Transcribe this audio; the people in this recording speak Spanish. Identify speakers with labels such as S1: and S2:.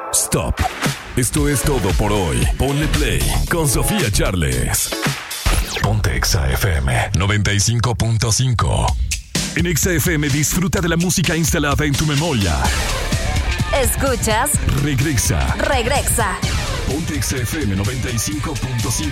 S1: Stop. Esto es todo por hoy. Ponle play con Sofía Charles. Ponte Exa FM 95.5. En Exa FM disfruta de la música instalada en tu memoria.
S2: Escuchas
S1: Regresa.
S2: Regresa.
S1: Ponte Exa FM 95.5.